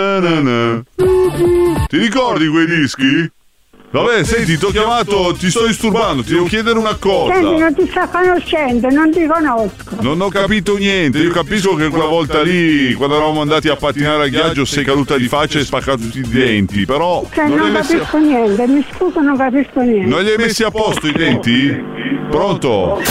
Ti ricordi quei dischi? Vabbè, senti, ti ho chiamato, ti sto disturbando, ti devo chiedere una cosa. Senti, non ti sto conoscendo, non ti conosco. Non ho capito niente, io capisco che quella volta lì, quando eravamo andati a pattinare a ghiaccio, sei caduta di faccia e hai spaccato tutti i denti, però... Non capisco niente, mi scuso, non capisco niente. Non li hai messi a posto i denti? Pronto?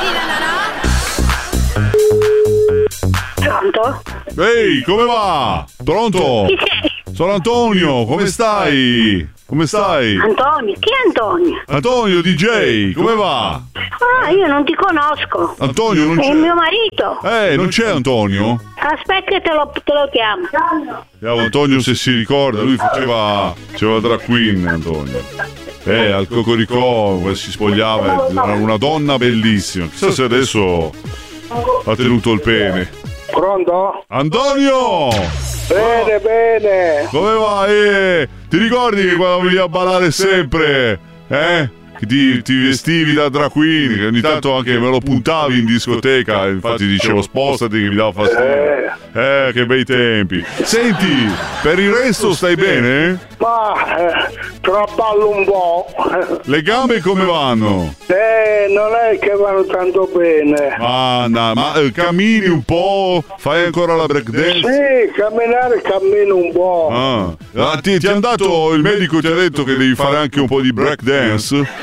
Pronto? Ehi, come va? Pronto? Chi sei? Sono Antonio, come stai? Come stai? Antonio? Chi è Antonio? Antonio DJ, come va? Ah, io non ti conosco. Antonio non c'è. È il mio marito. Non c'è Antonio? Aspetta che te lo chiamo. Chiamo Antonio se si ricorda, lui faceva drag queen, Antonio. Al Cocoricò si spogliava, era una donna bellissima. Chissà se adesso ha tenuto il pene. Pronto? Antonio! Bene. Come va? Ti ricordi che quando venivi a ballare sempre? Che ti vestivi da drag queen, che ogni tanto anche me lo puntavi in discoteca, infatti dicevo spostati che mi dava fastidio. Che bei tempi. Senti, per il resto stai bene? Ma traballo un po'. Le gambe come vanno? Non è che vanno tanto bene. Ma cammini un po'? Fai ancora la breakdance? Sì, camminare cammino un po'. Ti hanno dato, il medico ti ha detto che devi fare anche un po' di breakdance?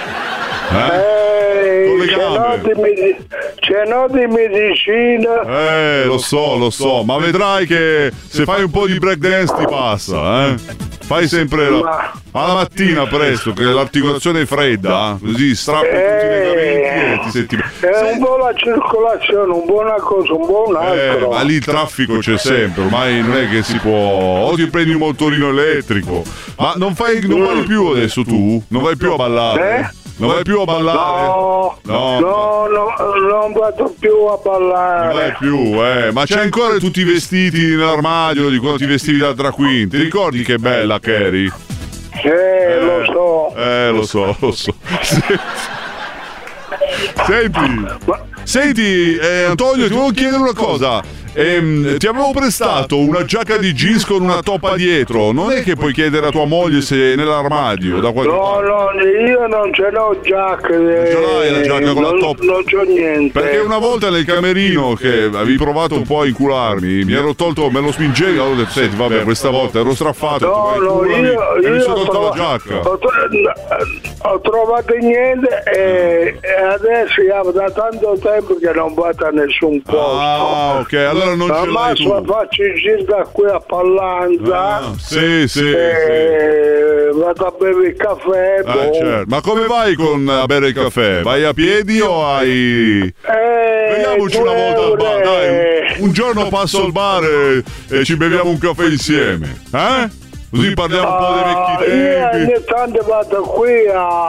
C'è no di medicina. Lo so, ma vedrai che se fai un po' di breakdance ti passa, Fai sempre ma la mattina presto, che l'articolazione è fredda, così strappi tutti i legamenti e ti senti bene. Un po' la circolazione, un po' una cosa, un po' un'altra. Ma lì il traffico c'è sempre, ormai non è che si può. O ti prendi un motorino elettrico. Ma non balli più adesso tu? Non vai più a ballare? Non vai più a ballare? No, non vado più a ballare. Non vai più, ma c'hai ancora tutti i vestiti nell'armadio di quando ti vestivi da drag queen. Ti ricordi che bella che eri? Lo so. Senti, Antonio, ti volevo chiedere una cosa. Ti avevo prestato una giacca di jeans con una toppa dietro. Non è che puoi chiedere a tua moglie se è nell'armadio da qualche parte? No, io non ce l'ho giacca. Non ce l'hai la giacca con la toppa? Non c'ho niente. Perché una volta nel camerino che avevi provato un po' a incularmi, mi ero tolto, me lo spingevi, allora ho detto, senti, vabbè, questa volta ero straffato. Io mi sono tolto la giacca. Ho trovato niente e adesso io da tanto tempo che non vado a nessun posto. Ok, allora non ce l'hai tu. Faccio il giro da qui a Pallanza. Sì. Vado a bere il caffè. Certo. Ma come vai a bere il caffè? Vai a piedi o hai... Vediamoci una volta al bar, dai. Un giorno passo al bar e ci beviamo un caffè insieme. Così parliamo un po' dei vecchi tempi. Io ogni tanto vado qui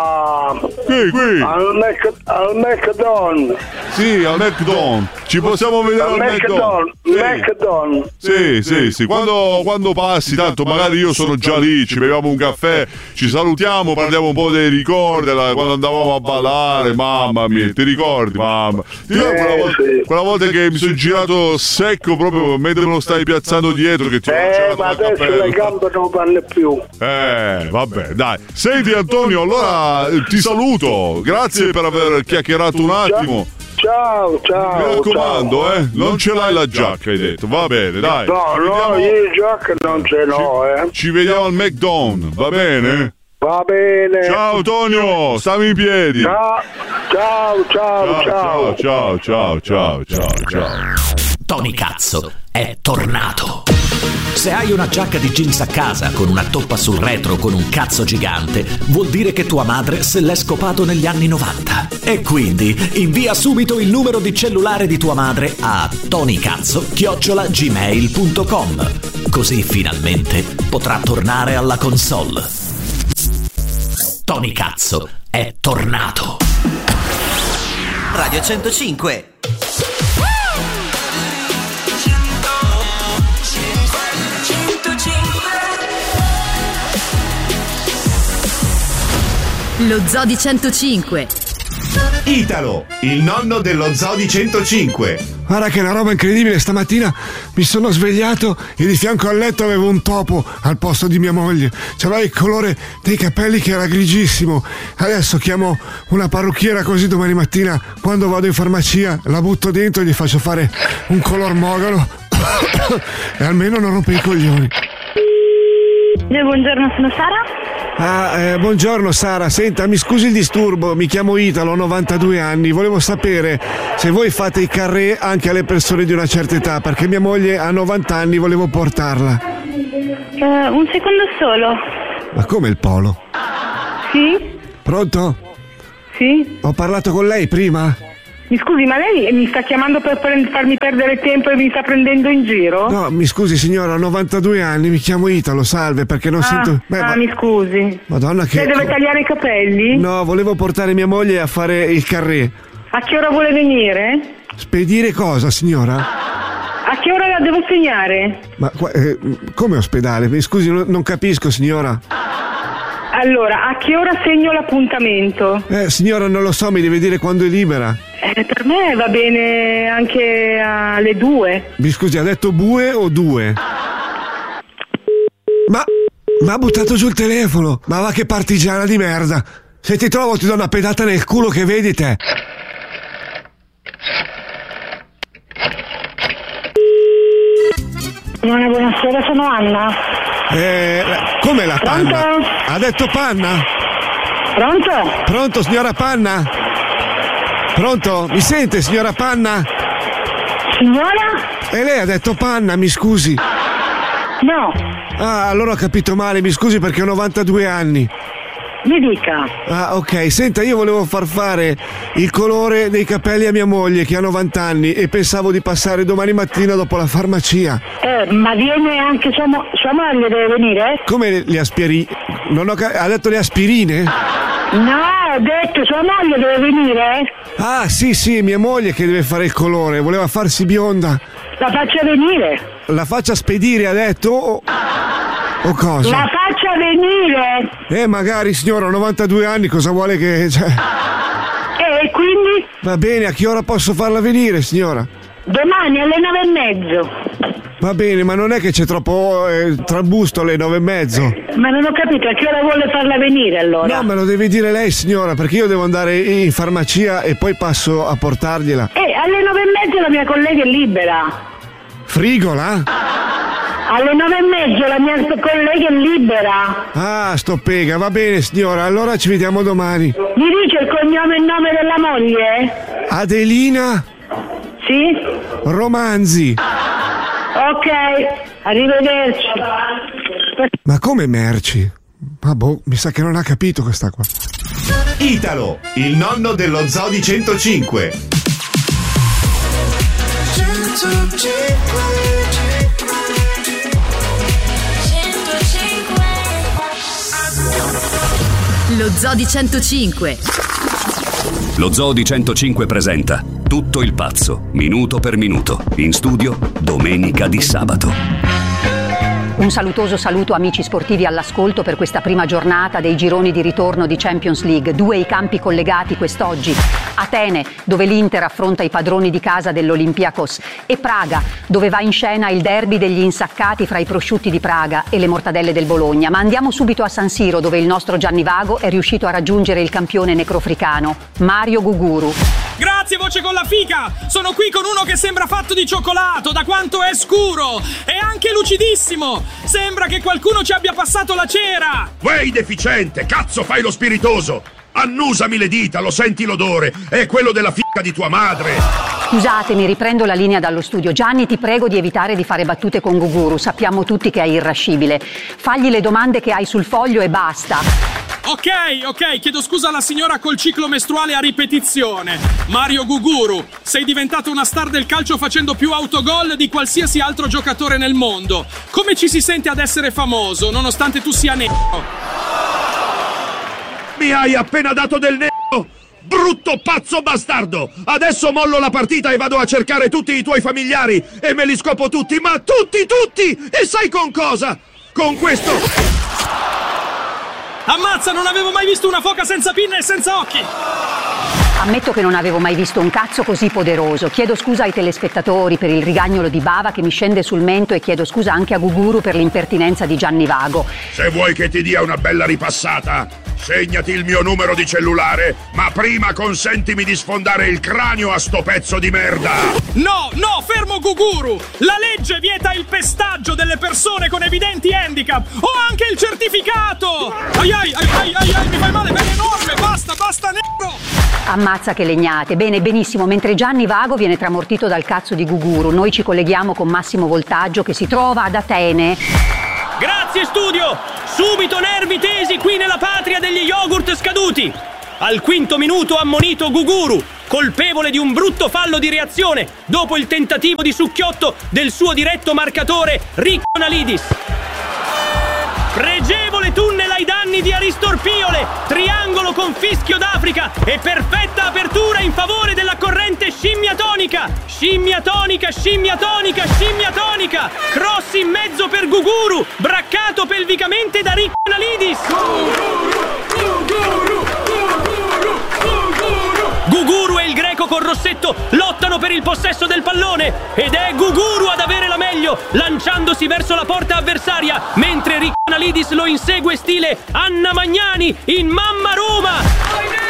al McDonald's. Sì, al McDonald's. Ci possiamo vedere al McDonald's. Sì. Quando passi, tanto magari io sono già lì, ci beviamo un caffè, ci salutiamo, parliamo un po' dei ricordi, quando andavamo a ballare, mamma mia, ti ricordi, mamma? Ti ricordi quella volta che mi sono girato secco proprio mentre me lo stai piazzando dietro che ti ho lanciato ma adesso le gambe non vanno più. Vabbè, dai. Senti Antonio, allora ti saluto. Grazie per aver chiacchierato un attimo. Ciao. Mi raccomando, non ce l'hai la giacca, hai detto. Va bene, dai. No, io giacca non ce l'ho, Ci vediamo al McDonald's, va bene? Va bene. Ciao Antonio, stammi in piedi. Ciao. Tony Cazzo è tornato. Se hai una giacca di jeans a casa con una toppa sul retro con un cazzo gigante, vuol dire che tua madre se l'è scopato negli anni 90. E quindi invia subito il numero di cellulare di tua madre a tonicazzo@gmail.com. Così finalmente potrà tornare alla console. Tony Cazzo è tornato. Radio 105. Lo Zoo di 105, Italo, il nonno dello Zoo di 105. Guarda che è una roba incredibile, stamattina mi sono svegliato e di fianco al letto avevo un topo al posto di mia moglie. C'aveva il colore dei capelli che era grigissimo. Adesso chiamo una parrucchiera, così domani mattina quando vado in farmacia la butto dentro e gli faccio fare un color mogano e almeno non rompe i coglioni. Buongiorno, sono Sara. Buongiorno Sara, senta, mi scusi il disturbo, mi chiamo Italo, ho 92 anni, volevo sapere se voi fate i carré anche alle persone di una certa età, perché mia moglie ha 90 anni, volevo portarla. Un secondo solo. Ma come il polo? Sì? Pronto? Sì? Ho parlato con lei prima? Mi scusi, ma lei mi sta chiamando per farmi perdere tempo e mi sta prendendo in giro? No, mi scusi signora, ho 92 anni, mi chiamo Italo, salve, perché non sento... mi scusi. Madonna che... Lei deve tagliare i capelli? No, volevo portare mia moglie a fare il carré. A che ora vuole venire? Spedire cosa, signora? A che ora la devo segnare? Ma come ospedale? Mi scusi, non capisco, signora. Allora, a che ora segno l'appuntamento? Signora, non lo so, mi deve dire quando è libera. Per me va bene anche alle 2. Mi scusi, ha detto bue o due? Ma ha buttato giù il telefono. Ma va che partigiana di merda. Se ti trovo ti do una pedata nel culo che vedi te. Buonasera, sono Anna. Come la Pronto? Panna? Ha detto Panna? Pronto? Pronto, signora Panna? Pronto? Mi sente, signora Panna? Signora? E lei ha detto Panna, mi scusi. No. Ah, allora ho capito male, mi scusi perché ho 92 anni. Mi dica. Ah, ok, senta, io volevo far fare il colore dei capelli a mia moglie che ha 90 anni e pensavo di passare domani mattina dopo la farmacia. Ma viene anche sua moglie, deve venire? Come le aspirine? Ha detto le aspirine? No, ho detto sua moglie deve venire? Ah, sì, mia moglie che deve fare il colore, voleva farsi bionda. La faccia venire. La faccia spedire, ha detto? O cosa? La faccia venire. Magari, signora, ho 92 anni, cosa vuole che... E quindi? Va bene, a che ora posso farla venire, signora? Domani alle 9:30. Va bene, ma non è che c'è troppo trambusto alle 9:30. Ma non ho capito, a che ora vuole farla venire allora? No, me lo deve dire lei, signora, perché io devo andare in farmacia e poi passo a portargliela. Alle 9:30 la mia collega è libera. Frigola? Alle 9:30 la mia collega è libera. Ah, sto pega, va bene, signora, allora ci vediamo domani. Mi dice il cognome e il nome della moglie? Adelina? Sì? Romanzi. Ok, arrivederci. Ma come merci? Ma mi sa che non ha capito questa qua. Italo, il nonno dello Zoo di 105. Lo Zoo di 105. Lo Zoo di 105 presenta Tutto il pazzo, minuto per minuto. In studio, Domenica Di Sabato. Un salutoso saluto amici sportivi all'ascolto per questa prima giornata dei gironi di ritorno di Champions League. 2 i campi collegati quest'oggi. Atene, dove l'Inter affronta i padroni di casa dell'Olympiakos, e Praga, dove va in scena il derby degli insaccati fra i prosciutti di Praga e le mortadelle del Bologna. Ma andiamo subito a San Siro, dove il nostro Gianni Vago è riuscito a raggiungere il campione necrofricano, Mario Guguru. Grazie, voce con la fica! Sono qui con uno che sembra fatto di cioccolato, da quanto è scuro! E anche lucidissimo! Sembra che qualcuno ci abbia passato la cera! Wey, deficiente! Cazzo, fai lo spiritoso! Annusami le dita, lo senti l'odore? È quello della fica di tua madre! Scusatemi, riprendo la linea dallo studio. Gianni, ti prego di evitare di fare battute con Guguru. Sappiamo tutti che è irascibile. Fagli le domande che hai sul foglio e basta. Ok, chiedo scusa alla signora col ciclo mestruale a ripetizione. Mario Guguru, sei diventato una star del calcio facendo più autogol di qualsiasi altro giocatore nel mondo. Come ci si sente ad essere famoso, nonostante tu sia nero? Mi hai appena dato del nero! Brutto pazzo bastardo! Adesso mollo la partita e vado a cercare tutti i tuoi familiari e me li scopo tutti, ma tutti! E sai con cosa? Con questo... Ammazza, non avevo mai visto una foca senza pinne e senza occhi! Ammetto che non avevo mai visto un cazzo così poderoso. Chiedo scusa ai telespettatori per il rigagnolo di bava che mi scende sul mento e chiedo scusa anche a Guguru per l'impertinenza di Gianni Vago. Se vuoi che ti dia una bella ripassata, segnati il mio numero di cellulare, ma prima consentimi di sfondare il cranio a sto pezzo di merda! No, fermo Guguru! La legge vieta il pestaggio delle persone con evidenti handicap! Ho anche il certificato! Ai, mi fai male, bene enorme! Basta, nero! Ammazza che legnate. Bene, benissimo. Mentre Gianni Vago viene tramortito dal cazzo di Guguru, noi ci colleghiamo con Massimo Voltaggio che si trova ad Atene. Grazie studio! Subito nervi tesi qui nella patria degli yogurt scaduti! Al quinto minuto ammonito Guguru, colpevole di un brutto fallo di reazione dopo il tentativo di succhiotto del suo diretto marcatore Ricconalidis. Pregevole tunnel ai danni di Aristorpiole, triangolo con fischio d'Africa e perfetta apertura in favore della corrente scimmiatonica. Cross in mezzo per Guguru, braccato pelvicamente da Ricconalidis. Guguru e il greco con Rossetto lottano per il possesso del pallone ed è Guguru ad avere la meglio, lanciandosi verso la porta avversaria, mentre Ricconalidis lo insegue stile Anna Magnani in Mamma Roma.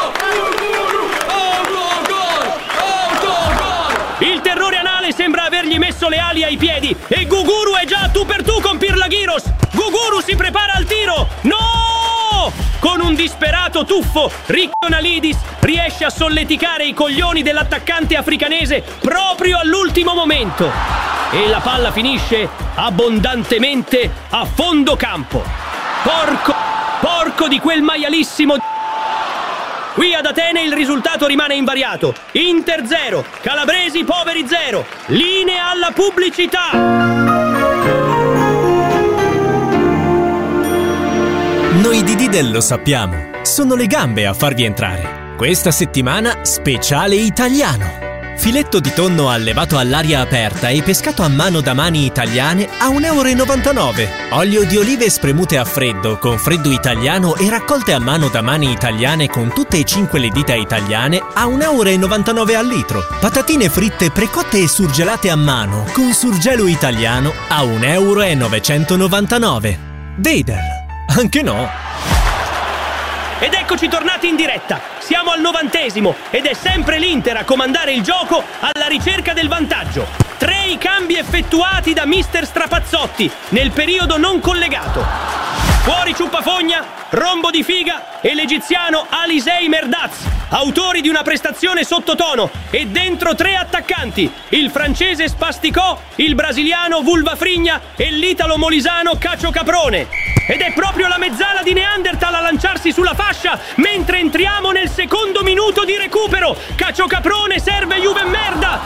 Il terrore anale sembra avergli messo le ali ai piedi e Guguru è già a tu per tu con Pirlaghiros. Guguru si prepara al tiro. No! Con un disperato tuffo, Ricconalidis riesce a solleticare i coglioni dell'attaccante africanese proprio all'ultimo momento. E la palla finisce abbondantemente a fondo campo. Porco di quel maialissimo. Qui ad Atene il risultato rimane invariato. Inter 0, Calabresi poveri 0. Linea alla pubblicità. Noi di Didel lo sappiamo, sono le gambe a farvi entrare. Questa settimana speciale italiano. Filetto di tonno allevato all'aria aperta e pescato a mano da mani italiane a 1,99 €. Olio di olive spremute a freddo con freddo italiano e raccolte a mano da mani italiane con tutte e 5 le dita italiane a 1,99 € al litro. Patatine fritte precotte e surgelate a mano con surgelo italiano a 1,999 €. Didel, anche no? Ed eccoci tornati in diretta. Siamo al 90° ed è sempre l'Inter a comandare il gioco alla ricerca del vantaggio. 3 i cambi effettuati da mister Strapazzotti nel periodo non collegato. Fuori Ciuppafogna, rombo di figa e l'egiziano Alisei Merdaz, autori di una prestazione sottotono, e dentro 3 attaccanti, il francese Spasticò, il brasiliano Vulvafrigna e l'italo molisano Cacio Caprone. Ed è proprio la mezzala di Neanderthal a lanciarsi sulla fascia mentre entriamo nel secondo minuto di recupero. Cacio Caprone serve Juve merda.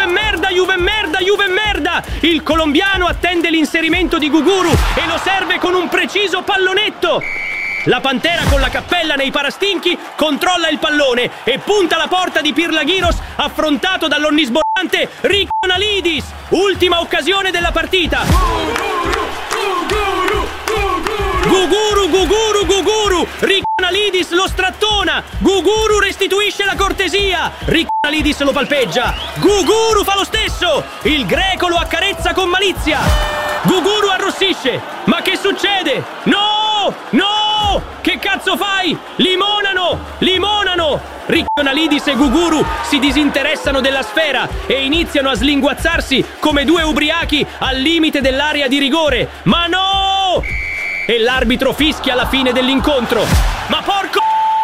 Il colombiano attende l'inserimento di Guguru e lo serve con un preciso pallonetto. La Pantera con la cappella nei parastinchi controlla il pallone e punta la porta di Pirlaghiros, affrontato dall'onnisborante Ricconalidis. Ultima occasione della partita. Guguru! Ricconalidis lo strattona! Guguru restituisce la cortesia! Ricconalidis lo palpeggia! Guguru fa lo stesso! Il greco lo accarezza con malizia! Guguru arrossisce! Ma che succede? No! Che cazzo fai? Limonano! Ricconalidis e Guguru si disinteressano della sfera e iniziano a slinguazzarsi come 2 ubriachi al limite dell'area di rigore. Ma no! E l'arbitro fischia alla fine dell'incontro. Ma porco!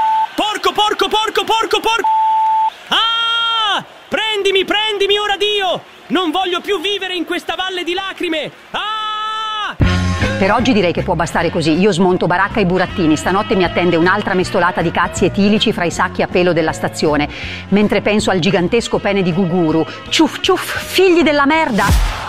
Ah! Prendimi, ora Dio! Non voglio più vivere in questa valle di lacrime! Ah! Per oggi direi che può bastare così. Io smonto baracca e burattini. Stanotte mi attende un'altra mestolata di cazzi etilici fra i sacchi a pelo della stazione. Mentre penso al gigantesco pene di Guguru. Ciuff, figli della merda!